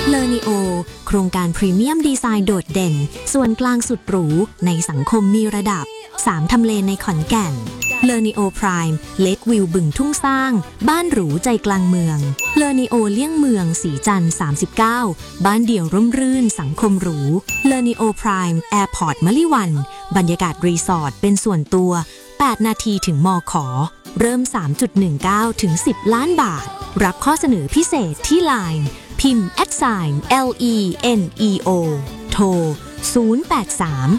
เลอนิโอโครงการพรีเมียมดีไซน์โดดเด่นส่วนกลางสุดหรูในสังคมมีระดับ3ทำเลในขอนแก่นเลอนิโอไพรม์เลควิวบึงทุ่งสร้างบ้านหรูใจกลางเมืองเลอนิโอเลี่ยงเมืองสีจันทร์39บ้านเดี่ยวร่มรื่นสังคมหรูเลอนิโอไพรม์แอร์พอร์ตมะลิวันบรรยากาศรีสอร์ทเป็นส่วนตัว8นาทีถึงมข.เริ่ม 3.19 ถึง 10 ล้านบาทรับข้อเสนอพิเศษที่ LINE พิมพ์ @LENEO โทร 083